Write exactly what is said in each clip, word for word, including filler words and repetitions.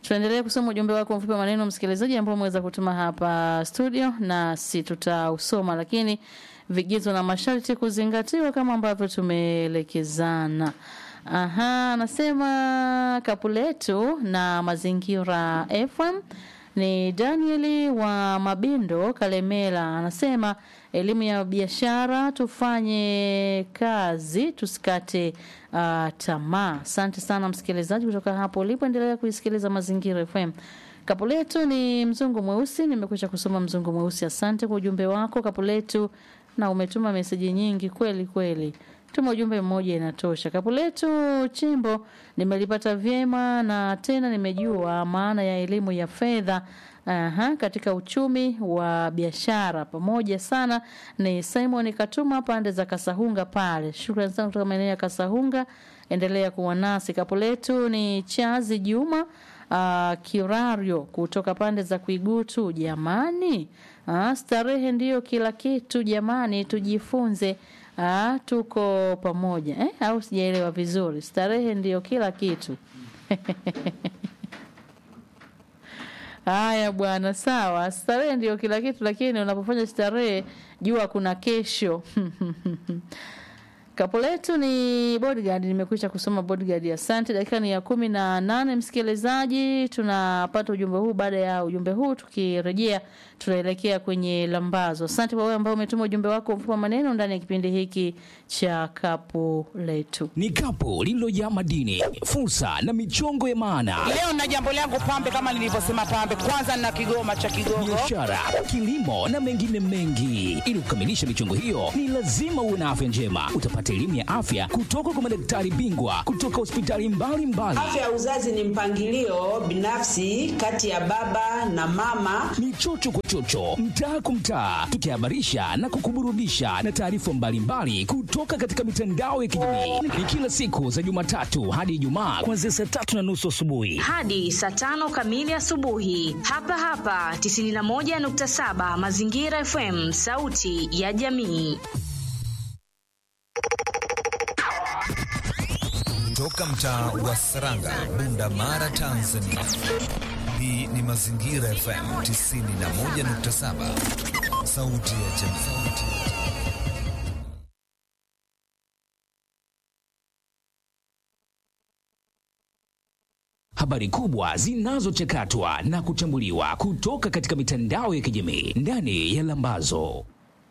Tuendelee kusoma ujumbe wako mfupi wa maneno msikilizaji ambao umeweza kutuma hapa studio na si tutausoma, lakini vigezo na masharti kuzingatiwa kama ambavyo tumeelekezana. Aha, anasema Kapuletu na Mazingira F M. Ni Danieli wa Mabindo Kalemela, anasema elimu ya biashara tufanye kazi tusikate uh, tamaa. Asante sana msikilizaji kutoka hapo ulipo, endelea kuisikiliza Mazingira F M. Kapuletu ni mzungu mweusi, nimekwisha kusoma mzungu mweusi. Asante kwa ujumbe wako Kapuletu, na umetuma meseji nyingi kweli kweli. Tuma ujumbe mmoja inatosha. Kapuletu Chimbo, nimelipata vyema na tena nimejua maana ya elimu ya fedha aha katika uchumi wa biashara. Pamoja sana ni Simon Katuma pande za Kasahunga pale. Shukrani sana kutoka maeneo ya Kasahunga. Endelea kuwa nasi. Kapuletu ni Chazi Juma uh, Kirario kutoka pande za Kuigutu. Jamani, uh, starehe ndio kila kitu jamani, tujifunze. Ah, tuko pamoja. Eh, au sijaelewa vizuri. Starehe ndio kila kitu. Haya bwana, sawa. Starehe ndio kila kitu, lakini unapofanya starehe jua kuna kesho. Kapuletu ni bodyguard, nimekwisha kusoma bodyguard. Asante. Dakika ni ya kumi na nane msikilizaji, tunapata ujumbe huu. Baada ya ujumbe huu tukirejea tunaelekea kwenye lambazo. Asante kwa wewe ambao umetuma ujumbe wako mfupi maneno ndani ya kipindi hiki cha Kapuletu. Ni kapu lililojaa madini, fursa na michongo ya maana. Leo na jambo langu pambe, kama nilivyosema pambe, kwanza na Kigoma cha Kigogo. Biashara, kilimo na mengine mengi. Ili kukamilisha michongo hiyo ni lazima uwe na afya njema. Utapata elimu ya afya kutoka kwa madaktari bingwa kutoka hospitali mbalimbali. Afya ya uzazi ni mpangilio binafsi kati ya baba na mama. Ni chocho kwa chocho, mtaa kwa mtaa, tukihabarisha na kukuburudisha na taarifa mbalimbali kutoka katika mitandao ya kijamii. Ni kila siku za Jumatatu hadi Ijumaa kuanzia saa tatu na nusu asubuhi hadi saa tano kamili asubuhi. Hapa hapa tisini na moja nukta saba Mazingira F M, sauti ya jamii. Toka mtaa wa Saranga, Bunda Mara, Tanzania. Hii ni Mazingira F M tisini na moja nukta saba, sauti ya jamii. Habari kubwa zinazochakatwa na kuchambuliwa kutoka katika mitandao ya kijamii ndani ya Lambazo.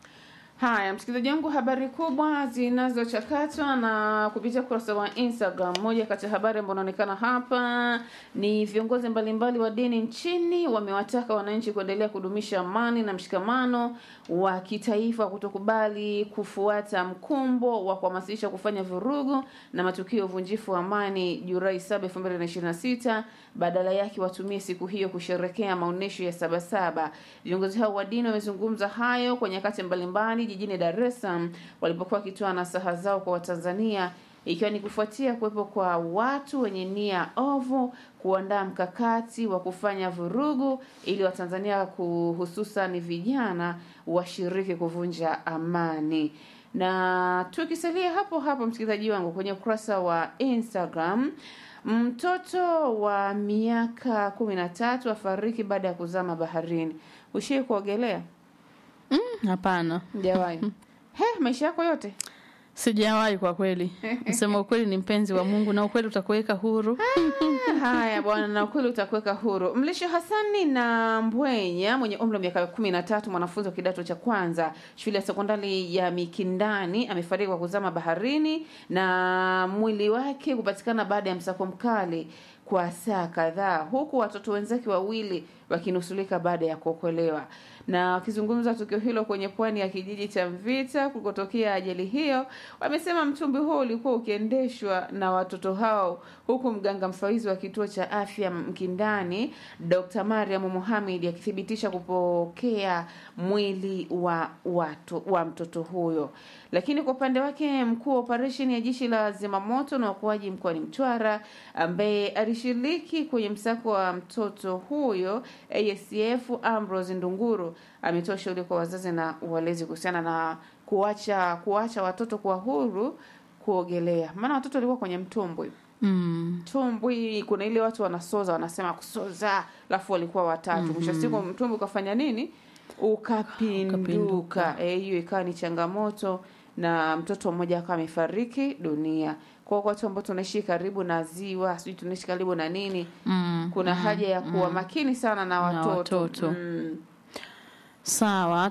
Haya msikilizaji wangu, habari kubwa zinazochakatwa na kupitia kurasa wa Instagram. Moja kati ya habari ambayo inaonekana hapa ni viongozi mbalimbali wa dini nchini wamewataka wananchi kuendelea kudumisha amani na mshikamano wa kitaifa, kutokubali kufuata mkumbo wa kuhamasisha kufanya vurugu na matukio ya uvunjifu wa amani Julai saba elfu mbili na ishirini na sita. Badala yake watumie siku hiyo kusherehekea maonesho ya Sabasaba. Viongozi hao wa dini wamezungumza hayo kwa nyakati mbalimbali jijini Dar es Salaam walipokuwa wakitoa nasaha zao kwa Watanzania, ikiwa ni kufuatia kuwepo kwa watu wenye nia ovu kuandaa mkakati wa kufanya vurugu ili Watanzania hususan vijana washiriki kuvunja amani. Na tukisalia hapo hapo msikilizaji wangu, kwenye ukurasa wa Instagram, mtoto wa miaka kumi na tatu afariki baada ya kuzama baharini. Ushie kuogelea? Mm, hapana. Sijawahi. He, maisha yako yote? Sijawahi kwa kweli. Nasema ukweli ni mpenzi wa Mungu na ukweli utakuweka huru. Haya bwana, na ukweli utakuweka huru. Mlisho Hasani na Mbwenya mwenye umri wa miaka kumi na tatu, mwanafunzi wa kidato cha kwanza shule ya sekondari ya Mikindani, amefariki kwa kuzama baharini na mwili wake kupatikana baada ya msako mkali kwa saa kadhaa, huku watoto wenzake wawili wakinusulika baada ya kuokolewa. Na wakizungumza tukio hilo kwenye pwani ya kijiji cha Mvita kulikotokea ajali hiyo, wamesema mtumbwi huo ulikuwa ukiendeshwa na watoto hao, huku mganga mfawidhi wa kituo cha afya Mkindani Doctor Mariam Mohamed akithibitisha kupokea mwili wa watu wa mtoto huyo. Lakini kwa upande wake mkuu wa operation ya jeshi la zimamoto na uokoaji mkoani Mtwara ambaye alishiriki kwenye msako wa mtoto huyo A S F Ambrose Ndunguru ametoa shauri kwa wazazi na walezi kuhusiana na kuacha kuacha watoto kwa huru kuogelea. Maana watoto walikuwa kwenye mtumbwi. Mm. Tumbwi, kuna ile watu wanasoza wanasema kusoza, alafu walikuwa watatu. Mm-hmm. Mwisho siku mtumbwi ukafanya nini? Ukapinduka. Ukapinduka. Eh, hiyo ikawa ni changamoto na mtoto mmoja akawa amefariki dunia. Kwa watu ambao tunaishi karibu na ziwa, sisi tunaishi karibu na nini? Mm. Kuna mm. haja ya kuwa mm. makini sana na watoto. Na watoto. Mm. Sawa,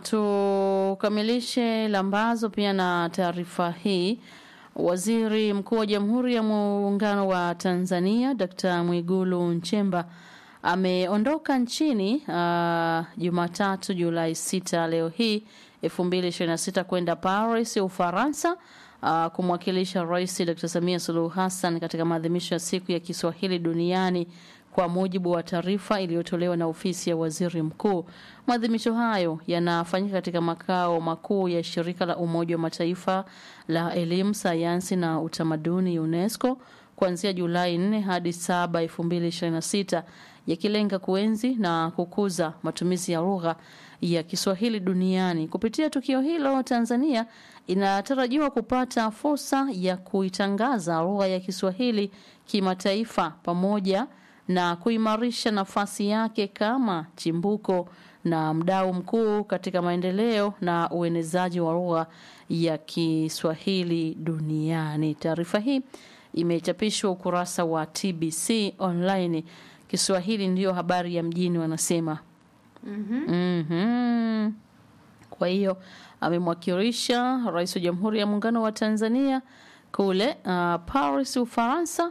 tukamilishe lambazo pia na taarifa hii. Waziri Mkuu wa Jamhuri ya Muungano wa Tanzania Daktari Mwigulu Nchemba ameondoka nchini uh, Jumatatu Julai sita leo hii elfu mbili ishirini na sita kwenda Paris, Ufaransa, uh, kumwakilisha Rais Daktari Samia Suluhu Hassan katika maadhimisho ya siku ya Kiswahili duniani, kwa mujibu wa taarifa iliyotolewa na ofisi ya Waziri Mkuu. Maadhimisho hayo yanafanyika katika makao makuu ya shirika la Umoja wa Mataifa la Elimu, Sayansi na Utamaduni UNESCO kuanzia Julai nne hadi saba elfu mbili ishirini na sita, yakilenga kuenzi na kukuza matumizi ya lugha ya Kiswahili duniani. Kupitia tukio hilo, Tanzania inatarajiwa kupata fursa ya kuitangaza lugha ya Kiswahili kimataifa pamoja na kuimarisha nafasi yake kama chimbuko na mdau mkuu katika maendeleo na uenezaji wa lugha ya Kiswahili duniani. Taarifa hii imechapishwa ukurasa wa T B C online. Kiswahili ndiyo habari ya mjini wanasema. Mhm. Mhm. Kwa hiyo amemwakilisha Rais wa Jamhuri ya Muungano wa Tanzania kule uh, Paris, Ufaransa,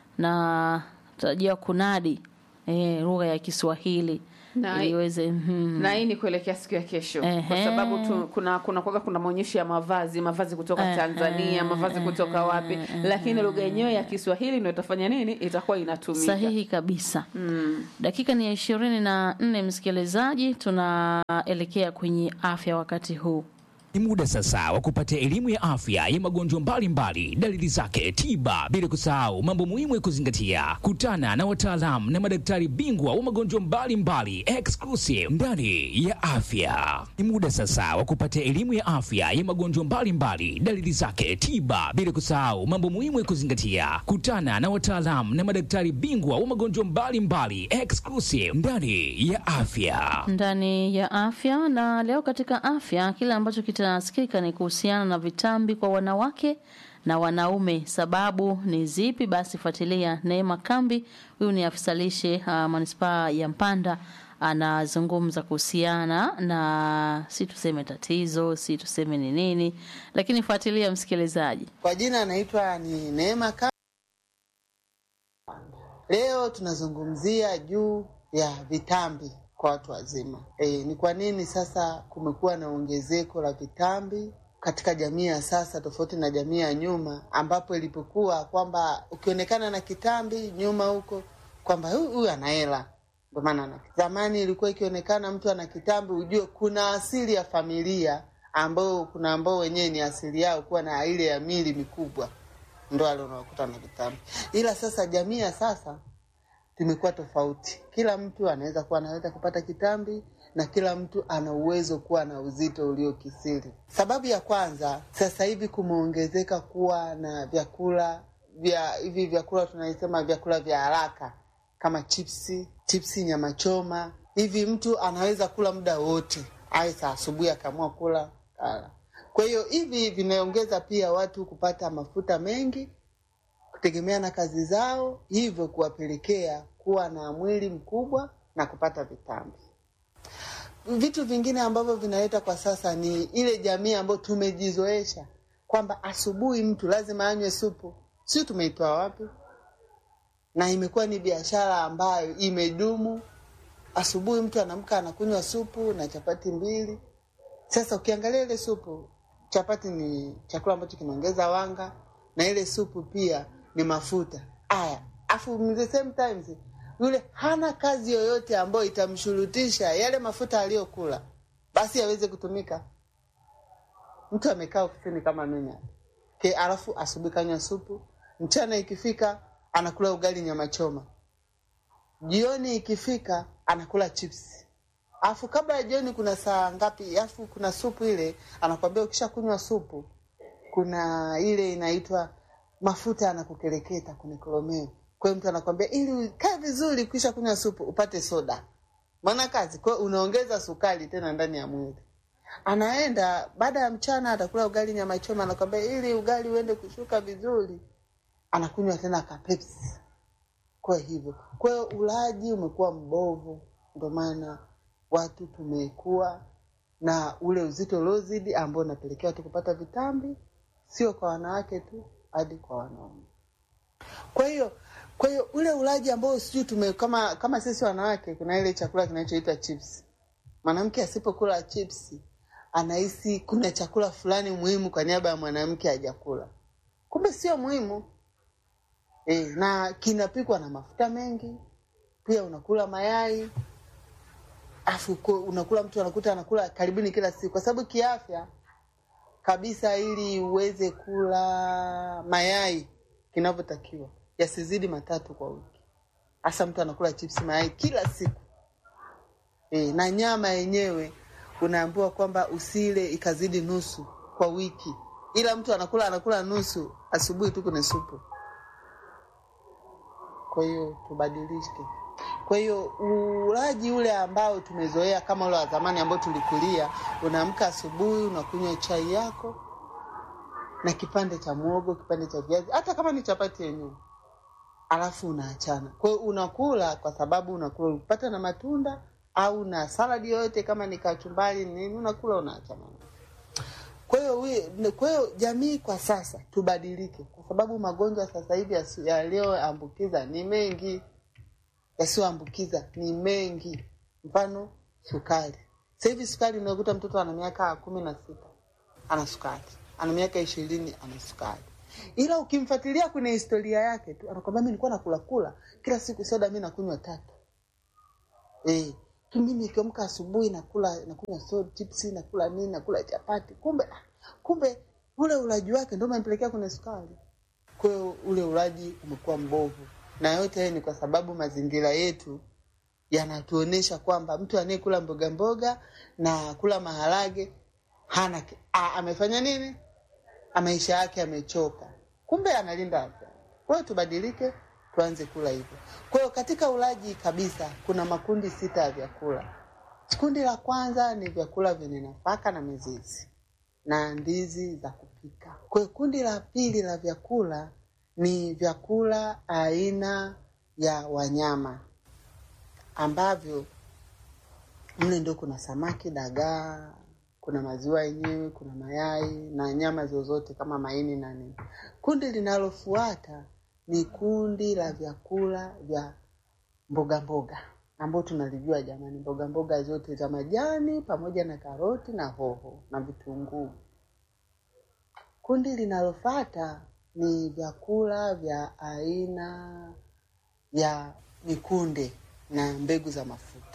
na tarajia kunadi eh lugha ya Kiswahili na iweze mm, na hii ni kuelekea siku ya kesho. Ehe. Kwa sababu tu, kuna kuna kwa kuna maonyesho ya mavazi, mavazi kutoka Ehe. Tanzania, mavazi Ehe. kutoka wapi, Ehe. lakini lugha yenyewe ya Kiswahili ndio itafanya nini? Itakuwa inatumika. Sahihi kabisa. Mm. Dakika ni ishirini na nne, msikilizaji, tunaelekea kwenye afya wakati huu. Ni muda sasa wa kupata elimu ya afya ya magonjwa mbalimbali, dalili zake, tiba, bila kusahau mambo muhimu ya kuzingatia. Kutana na wataalamu na madaktari bingwa wa magonjwa mbalimbali exclusive ndani ya afya. Ni muda sasa wa kupata elimu ya afya ya magonjwa mbalimbali, dalili zake, tiba, bila kusahau mambo muhimu ya kuzingatia. Kutana na wataalamu na madaktari bingwa wa magonjwa mbalimbali exclusive ndani ya afya. Ndani ya afya, na leo katika afya kila ambacho kita nasikika ni kuhusiana na vitambi kwa wanawake na wanaume. Sababu ni zipi? Basi fuatilia. Neema Kambi, huyu ni afisa lishe uh, manispaa ya Mpanda, anazungumza kuhusiana na si tuseme tatizo, si tuseme ni nini, lakini fuatilia msikilizaji. Kwa jina anaitwa ni Neema Kambi. Leo tunazungumzia juu ya vitambi kwa watu wazima. E, ni kwa nini sasa kumekuwa na ongezeko la vitambi katika jamii ya sasa tofauti na jamii ya nyuma, ambapo ilipokuwa kwamba ukionekana na kitambi nyuma huko kwamba huyu ana hela, ndio maana na zamani ilikuwa ikionekana mtu ana kitambi ujue kuna asili ya familia, ambao kuna ambao wenyewe ni asili yao kuwa na ile ya mili mikubwa, ndio wale unakuta na kitambi. Ila sasa jamii ya sasa imekuwa tofauti. Kila mtu anaweza kuwa anaweza kupata kitambi na kila mtu ana uwezo kuwa na uzito uliokisiri. Sababu ya kwanza, sasa hivi kumeongezeka kuwa na vyakula vya hivi vyakula tunasema vyakula vya haraka kama chipsi, chipsi nyama choma. Hivi mtu anaweza kula muda wote. Aisa asubuhi akaamua kula kala. Kwa hiyo hivi vinaongeza pia watu kupata mafuta mengi kutegemea na kazi zao, hivyo kuwapelekea kuwa na mwili mkubwa na kupata vitambi. Vitu vingine ambavyo vinaleta kwa sasa ni ile jamii ambayo tumejizoesha kwamba asubuhi mtu lazima anywe supu. Sio tumeitoa wapi? Na imekuwa ni biashara ambayo imedumu. Asubuhi mtu anaamka anakunywa supu na chapati mbili. Sasa ukiangalia ile supu, chapati ni chakula ambacho kinaongeza wanga na ile supu pia ni mafuta. Aya, afu at the same time yule hana kazi yoyote ambayo itamshurutisha yale mafuta aliyokula basi yaweze kutumika. Mtu amekaa ofisini kama mimi. Ke alafu asubuhi kanywa supu, mchana ikifika anakula ugali nyama choma. Jioni ikifika anakula chips. Alafu kabla ya jioni kuna saa ngapi, alafu kuna supu ile anakuambia ukisha kunywa supu kuna ile inaitwa mafuta yanakukeleketa kwenye koromeo. Kwa hiyo mtu anakuambia ili ukae vizuri kisha kunywa supu upate soda. Maana kazi kwa unaongeza sukari tena ndani ya mwili. Anaenda baada ya mchana atakula ugali nyama choma, anakuambia ili ugali uende kushuka vizuri anakunywa tena ka Pepsi. Kwa hivyo, kwa hiyo ulaji umekuwa mbovu, ndio maana watu tumekuwa na ule uzito uliozidi ambao unapelekea watu kupata vitambi, sio kwa wanawake tu hadi kwa wanaume. Kwa hiyo kwa hiyo ule ulaji ambao sijui tume kama kama sisi wanawake kuna ile chakula kinachoitwa chips. Mwanamke asipokula chips anahisi kuna chakula fulani muhimu kwa niaba ya mwanamke hajakula. Kumbe sio muhimu. E, na kinapikwa na mafuta mengi. Pia unakula mayai. Afu unakula mtu anakuta anakula karibuni kila siku kwa sababu kiafya kabisa ili uweze kula mayai kinavyotakiwa yasizidi matatu kwa wiki. Hasa mtu anakula chips mayai kila siku. E, na nyama yenyewe unaambiwa kwamba usile ikazidi nusu kwa wiki. Ila mtu anakula anakula nusu asubuhi tu kwenye supu. Kwa hiyo tubadilike. Kwa hiyo ulaji ule ambao tumezoea kama ule wa zamani ambao tulikulia, unaamka asubuhi unakunywa chai yako na kipande cha muhogo, kipande cha viazi, hata kama ni chapati yenyewe. Alafu unaachana. Kwa hiyo unakula kwa sababu unakula upata na matunda au na salad yoyote kama ni kachumbari nini unakula unaachana. Kwa hiyo kwa hiyo jamii kwa sasa tubadilike kwa sababu magonjwa sasa hivi yaliyoambukiza ni mengi. Yasiyoambukiza ni mengi. Mfano sukari. Sasa hivi sukari unakuta mtoto ana miaka kumi na sita ana sukari. Ana miaka ishirini ana sukari. Ila ukimfuatilia kwenye historia yake tu anakuambia mimi nilikuwa nakula kula kila siku soda mimi nakunywa tatu. Eh, mimi nikiamka asubuhi nakula nakunywa soda, chips, nakula nini, nakula chapati. Kumbe kumbe ule ulaji wake ndio unampelekea kwenye sukari. Kwa hiyo ule ulaji umekuwa mbovu. Na yote ni kwa sababu mazingira yetu yanatuonesha kwamba mtu anayekula mboga mboga na kula maharage hana a, amefanya nini? Maisha yake amechoka. Kumbe analinda afya. Kwa hiyo tubadilike, tuanze kula hivyo. Kwa hiyo katika ulaji kabisa kuna makundi sita ya vyakula. Kundi la kwanza ni vyakula vyenye nafaka na mizizi na ndizi za kupika. Kwa hiyo kundi la pili la vyakula ni vyakula aina ya wanyama ambavyo mle ndio kuna samaki, dagaa, kuna maziwa yenyewe, kuna mayai na nyama zozote kama maini na nini. Kundi linalofuata ni kundi la vyakula vya mboga mboga ambao tunalijua jamani, mboga mboga zote za majani pamoja na karoti na hoho na vitunguu. Kundi linalofuata ni vyakula vya aina ya mikunde na mbegu za mafuta.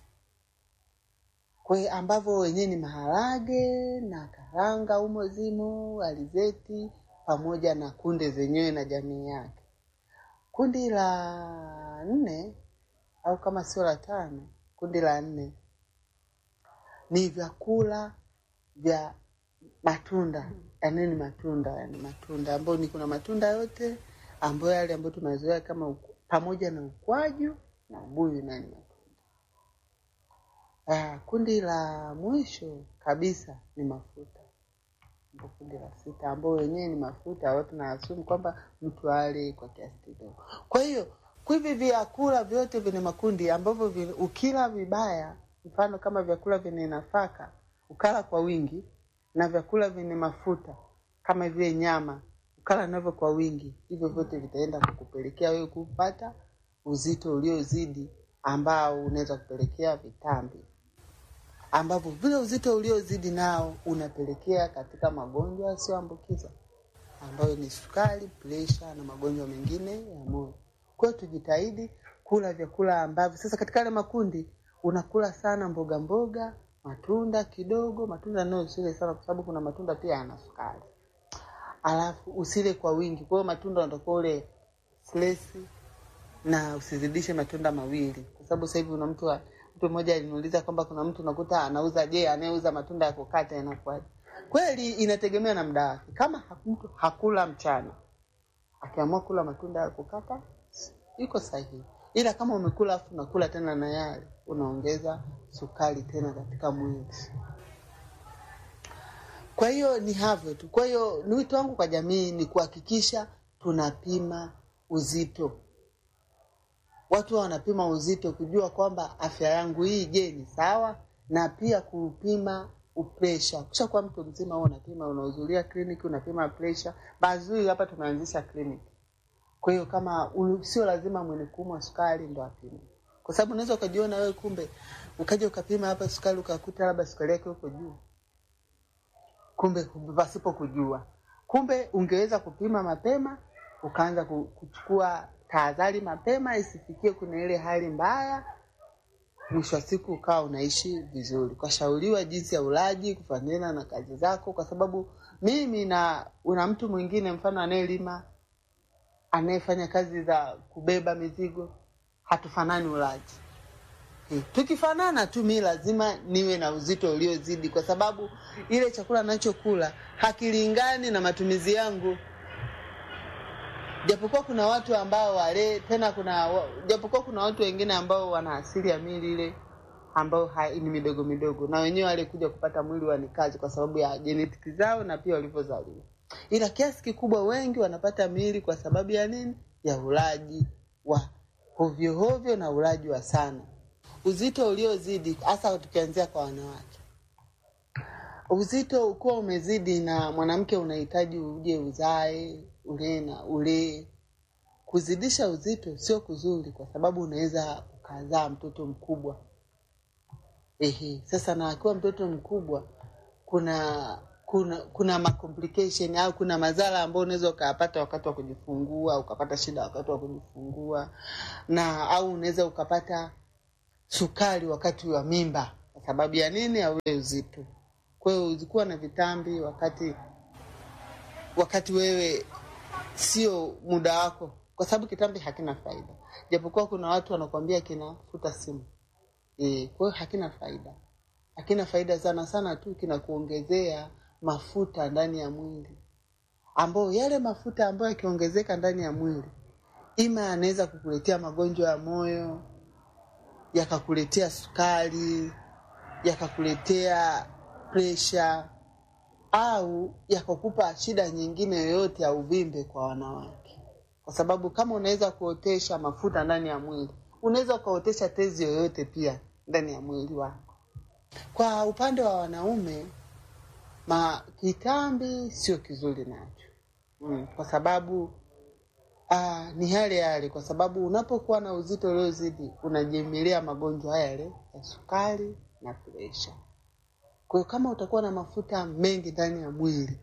Kwa hiyo ambavyo wenyewe ni maharage na karanga umo zimo, alizeti pamoja na kunde zenyewe na jamii yake. Kundi la nne au kama sio la tano, kundi la nne ni vyakula vya matunda. Yaani ni matunda, yani matunda ambayo ni kuna matunda yote ambayo yale ambayo tunazoea kama uku, pamoja na ukwaju na ubuyu na ni matunda. Ah, kundi la mwisho kabisa ni mafuta. Ndio kundi la sita ambao wenyewe ni mafuta, watu naassume kwamba mtu ale kwa kiasi kidogo. Kwa hiyo hivi vyakula vyote vyenye makundi ambavyo ukila vibaya, mfano kama vyakula vyenye nafaka, ukala kwa wingi na vyakula vyenye mafuta kama vile nyama, ukala navyo kwa wingi, hivyo vyote vitaenda kukupelekea wewe kupata uzito uliozidi ambao unaweza kupelekea vitambi. Ambapo vile uzito uliozidi nao unapelekea katika magonjwa yasiyoambukiza ambayo ni sukari, pressure na magonjwa mengine ya moyo. Kwa hiyo tujitahidi kula vyakula ambavyo sasa katika yale makundi unakula sana mboga mboga, matunda kidogo, matunda nao usile sana kwa sababu kuna matunda pia yana sukari. Alafu usile kwa wingi. Kwa hiyo matunda unatakiwa ule slesi na usizidishe matunda mawili. Kwa sababu sasa hivi una mtu wa, mtu mmoja aliniuliza kwamba kuna mtu unakuta anauza je, anayeuza matunda ya kukata inakuwa. Kweli inategemea na muda wake. Kama mtu hakula mchana, Akiamua kula matunda ya kukata, iko sahihi. Ila kama umekula afu unakula tena na yale, unaongeza sukari tena katika mwili. Kwa hiyo ni havyo tu. Kwa hiyo ni wito wangu kwa jamii ni kuhakikisha tunapima uzito. Watu wanapima uzito kujua kwamba afya yangu hii je ni sawa, na pia kupima pressure. Kisha kwa mtu mzima wewe unapima, unahudhuria kliniki, unapima pressure. Bazui hapa tumeanzisha kliniki. Kwa hiyo kama sio lazima mwenye kuumwa sukari ndo apime. Kwa sababu unaweza ukajiona wewe kumbe ukaja ukapima hapa sukari ukakuta labda sukari yake uko juu. Kumbe pasipo kujua. Kumbe ungeweza kupima mapema, ukaanza kuchukua tahadhari mapema isifikie kuna ile hali mbaya, mwisho wa siku ukawa unaishi vizuri. Kwa shauriwa jinsi ya ulaji, kufanyana na kazi zako, kwa sababu mimi na una mtu mwingine mfano anayelima, anayefanya kazi za kubeba mizigo, hatufanani ulaji. Tukifanana tu mimi lazima niwe na uzito uliozidi, kwa sababu ile chakula ninachokula hakilingani na matumizi yangu. Japokuwa kuna watu ambao wale tena kuna japokuwa kuna watu wengine ambao wana asili ya mwili ile ambao ni midogo midogo, na wenyewe wale kuja kupata mwili wa nikazi kwa sababu ya genetics zao na pia walivyozaliwa. Ila kiasi kikubwa wengi wanapata mwili kwa sababu ya nini? Ya ulaji wa hovyo hovyo na ulaji wa sana. Uzito uliozidi hasa tukianzia kwa wanawake. Uzito ukiwa umezidi na mwanamke unahitaji uje uzae, ule na ule. Kuzidisha uzito sio kuzuri kwa sababu unaweza ukazaa mtoto mkubwa. Ehe, sasa na akiwa mtoto mkubwa kuna kuna kuna ma complication au kuna madhara ambayo unaweza ukapata wakati wa kujifungua, ukapata shida wakati wa kujifungua, na au unaweza ukapata sukari wakati wa mimba kwa sababu ya nini? Ya ule uzito. Kwa hiyo uzikuwa na vitambi wakati wakati wewe sio muda wako, kwa sababu kitambi hakina faida. Japokuwa kuna watu wanakuambia kinafuta simu. Eh, kwa hiyo hakina faida. Hakina faida sana sana tu kinakuongezea mafuta ndani ya mwili. Ambao yale mafuta ambayo yakiongezeka ndani ya mwili, ima anaweza kukuletea magonjwa ya moyo, yakakuletea sukari, yakakuletea pressure, au yakakupa shida nyingine yoyote ya uvimbe kwa wanawake. Kwa sababu kama unaweza kuotesha mafuta ndani ya mwili, unaweza kuotesha tezi yoyote pia ndani ya mwili wako. Kwa upande wa wanaume, ma kitambi sio kizuri nacho. Mm, kwa sababu ah ni hali hali kwa sababu unapokuwa na uzito uliozidi unajimilia magonjwa yale ya sukari na pressure. Kwa hiyo kama utakuwa na mafuta mengi ndani ya mwili,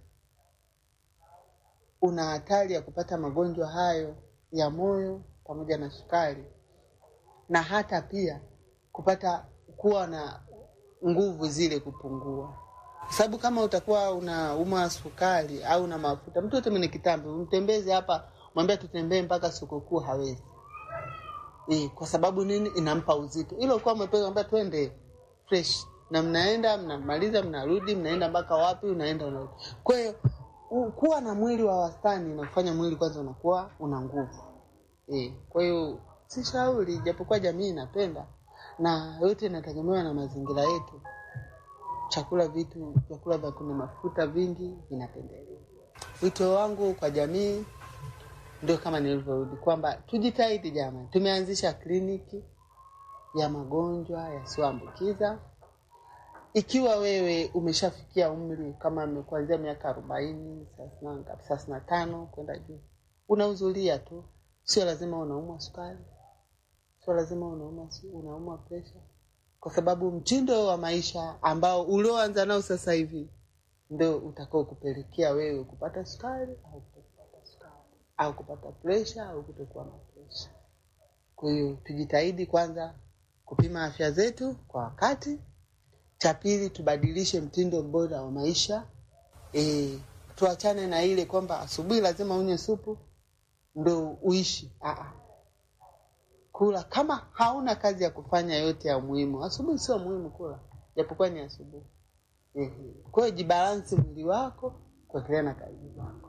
una hatari ya kupata magonjwa hayo ya moyo pamoja na sukari, na hata pia kupata kuwa na nguvu zile kupungua. Kwa sababu kama utakuwa una uma sukari au na mafuta, mtu yote mwenye kitambi umtembeze hapa, mwambie tutembee mpaka soko kuu hawezi. Eh, kwa sababu nini? Inampa uzito. Ile kwa mwepesi mwambie twende fresh, na mnaenda mnamaliza mnarudi, mnaenda mpaka wapi unaenda unarudi. Kwa hiyo kuwa na mwili wa wastani inafanya mwili kwanza unakuwa una nguvu. Eh, kwa hiyo si shauri, japokuwa jamii inapenda na yote inategemewa na mazingira yetu. Chakula vitu chakula vya kuna mafuta vingi vinapendelewa. Wito wangu kwa jamii ndio kama nilivyorudi kwamba tujitahidi jamani. Tumeanzisha kliniki ya magonjwa yasiyoambukiza. Ikiwa wewe umeshafikia umri kama kuanzia miaka arobaini, thelathini na tano kwenda juu, unahudhuria tu. Sio lazima unaumwa sukari. Sio lazima unaumwa unaumwa pressure. Kwa sababu mtindo wa maisha ambao ulioanza nao sasa hivi ndio utakao kupelekea wewe kupata sukari au kupata sukari au kupata pressure au kutokuwa na pressure. Kwa hiyo tujitahidi kwanza kupima afya zetu kwa wakati. Cha pili, tubadilishe mtindo bora wa maisha. Eh, tuachane na ile kwamba asubuhi lazima unywe supu ndio uishi. Ah, kula kama hauna kazi ya kufanya yote ya muhimu. Asubuhi sio muhimu kula, japokuwa ni asubuhi. Eh, kwa hiyo jibalance mwili wako kwa kile na kazi zako.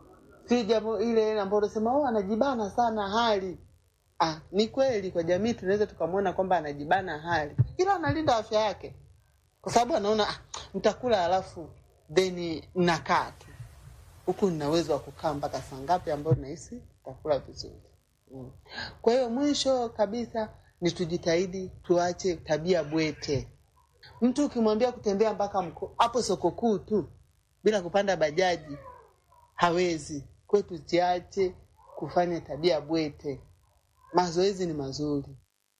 Si jambo ile ambayo unasema oh anajibana sana hali. Ah, ni kweli kwa jamii tunaweza tukamwona kwamba anajibana hali. Ila analinda afya yake. Kwa sababu anaona ah, nitakula alafu then nakaa tu. Huku nina uwezo wa kukaa mpaka saa ngapi ambayo nahisi nitakula vizuri. Mm. Kwa hiyo mwisho kabisa ni tujitahidi tuache tabia bwete. Mtu ukimwambia kutembea mpaka mko hapo soko kuu tu bila kupanda bajaji hawezi. Kwetu tuache kufanya tabia bwete. Mazoezi ni mazuri.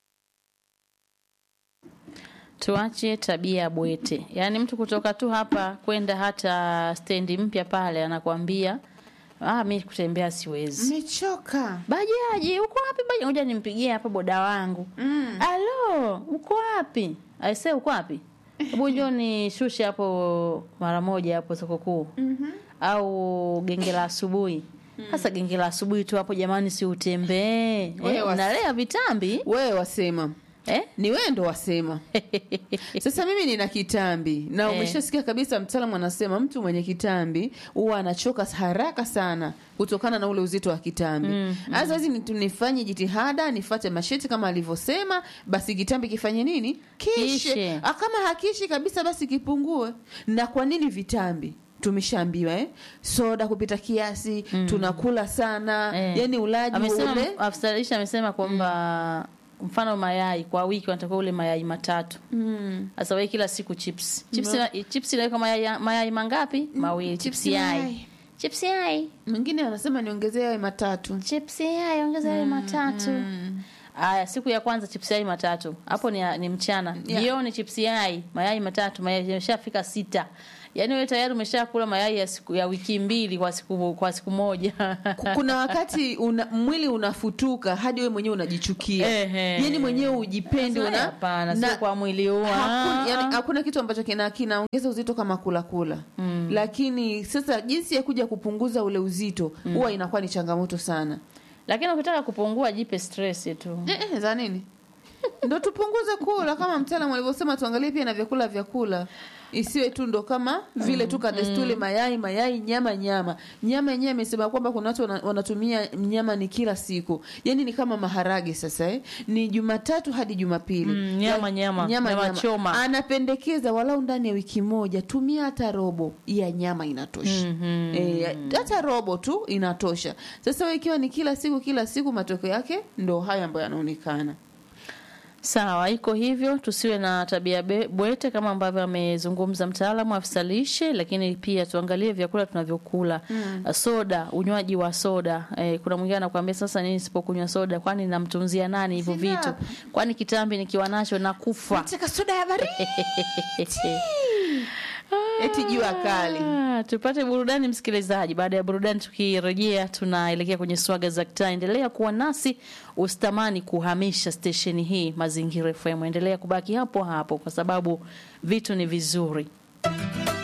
Tuache tabia bwete. Yaani mtu kutoka tu hapa kwenda hata stendi mpya pale anakuambia ah mimi kutembea siwezi. Nimechoka. Bajaji uko wapi bajaji? Ngoja nimpigie hapa boda wangu. Mm. Alo, uko wapi? Aisee uko wapi? Hebu njoo nishushe hapo mara moja hapo soko kuu. Mhm. Au genge la asubuhi. Sasa mm. genge la asubuhi tu hapo jamani si utembee. Eh, unalea vitambi? Wewe wasema. Eh? Ni wewe ndo wasema. Sasa mimi nina kitambi na eh. umeshasikia kabisa mtaalamu anasema mtu mwenye kitambi huwa anachoka haraka sana kutokana na ule uzito wa kitambi. Mm, Sasa mm. hizi tunifanye jitihada nifuate masheti kama alivyosema, basi kitambi kifanye nini? Kishe. Kishe. Kama hakishi kabisa basi kipungue. Na kwa nini vitambi? Tumeshaambiwa eh soda kupita kiasi, mm. tunakula sana, eh. yani ulaji amesema, ule. Afsalisha amesema kwamba mm. mfano mayai kwa wiki wanatakiwa ule mayai matatu. Mm. Sasa wewe kila siku chips. Chips no. na, chips ile kama mayai, mayai mangapi? Mm. Mawili. Chips yai. Chips yai. Mwingine anasema niongezee yai matatu. Chips yai ongeza yai mm. matatu. Mm. Aya siku ya kwanza chips yai matatu. Hapo ni ni mchana. Yeah. Jioni chips yai, mayai matatu, mayai yameshafika sita. Yaani wewe tayari umeshakula mayai ya siku ya wiki mbili kwa siku kwa siku moja. Kuna wakati una, mwili unafutuka hadi wewe mwenyewe unajichukia. Yaani mwenyewe ujipendi una hapana sio kwa mwili huo. Hakuna, yani hakuna kitu ambacho kina kinaongeza uzito kama kula kula. Mm. Lakini sasa jinsi ya kuja kupunguza ule uzito huwa mm. inakuwa ni changamoto sana. Lakini ukitaka kupungua jipe stress tu. Eh, eh za nini? Ndio tupunguze kula kama mtaalamu alivyosema, tuangalie pia na vyakula vyakula. Isiwe tu ndo kama vile tu kadestule mayai mayai nyama nyama. Nyama yenyewe amesema kwamba kuna watu wanatumia nyama ni kila siku. Yaani ni kama maharage sasa eh. Ni Jumatatu hadi Jumapili. Mm, nyama, nyama nyama nyama choma. Anapendekeza walau ndani ya wiki moja tumia hata robo ya nyama inatosha. Mm-hmm. Eh hata robo tu inatosha. Sasa wewe ikiwa ni kila siku kila siku matokeo yake ndo haya ambayo yanaonekana. Sawa, iko hivyo, tusiwe na tabia bwete kama ambavyo amezungumza mtaalamu afisa lishe, lakini pia tuangalie vyakula tunavyokula. Mm. Soda, unywaji wa soda. Eh, kuna mwingine anakuambia sasa nini sipokunywa soda kwani namtunzia nani hivyo vitu? Kwani kitambi nikiwa nacho nakufa. Nataka soda ya baridi. Eti jua kali. Tupate burudani msikilizaji. Baada ya burudani tukirejea tunaelekea kwenye swaga za kitaa. Endelea kuwa nasi, usitamani kuhamisha stesheni hii Mazingira F M. Endelea kubaki hapo hapo kwa sababu vitu ni vizuri.